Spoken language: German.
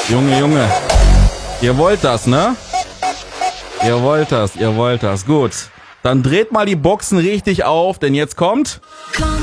Junge. Ihr wollt das, ne? Ihr wollt das. Gut. Dann dreht mal die Boxen richtig auf, denn jetzt kommt...